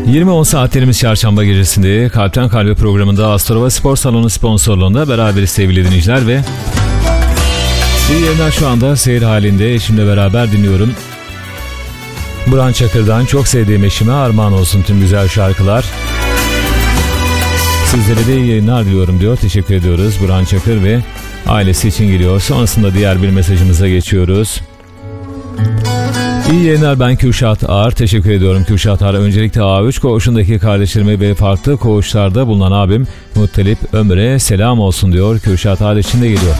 20.10 saatlerimiz çarşamba gecesinde Kalpten Kalbe programında Astrova Spor Salonu sponsorluğunda beraberiz sevgili dinleyiciler ve iyi yayınlar. Şu anda seyir halinde eşimle beraber dinliyorum. Burhan Çakır'dan çok sevdiğim eşime armağan olsun tüm güzel şarkılar. Sizlere de iyi yayınlar diliyorum diyor. Teşekkür ediyoruz Burhan Çakır ve ailesi için geliyor. Sonrasında diğer bir mesajımıza geçiyoruz. İyi yayınlar, ben Kürşat Ağar. Teşekkür ediyorum Kürşat Ağar. Öncelikle A3 koğuşundaki kardeşlerime ve farklı koğuşlarda bulunan abim Muttalip Ömür'e selam olsun diyor. Kürşat Ağar için de geliyor.